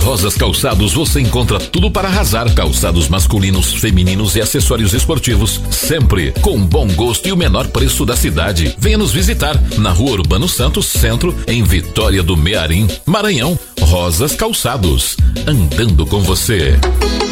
Rosas Calçados você encontra tudo para arrasar. Calçados masculinos, femininos e acessórios esportivos, sempre com bom gosto e o menor preço da cidade. Venha nos visitar na Rua Urbano Santos, Centro, em Vitória do Mearim, Maranhão. Rosas Calçados, andando com você.